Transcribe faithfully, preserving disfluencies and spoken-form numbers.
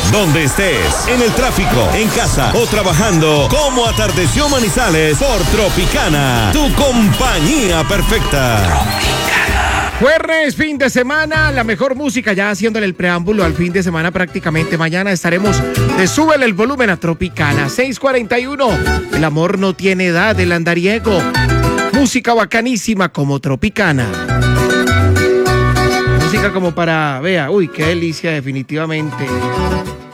Donde estés, en el tráfico, en casa o trabajando, como atardeció Manizales por Tropicana, tu compañía perfecta. Jueves, fin de semana, la mejor música, ya haciéndole el preámbulo al fin de semana prácticamente. Mañana estaremos de Súbele el volumen a Tropicana. seis cuarenta y uno, el amor no tiene edad, el andariego. Música bacanísima como Tropicana. Música como para, vea, uy, qué delicia definitivamente.